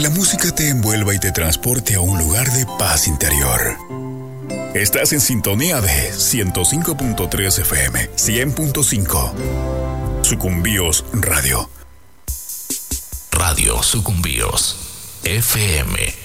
que la música te envuelva y te transporte a un lugar de paz interior. Estás en sintonía de 105.3 FM, 100.5. Sucumbíos Radio. Radio Sucumbíos FM.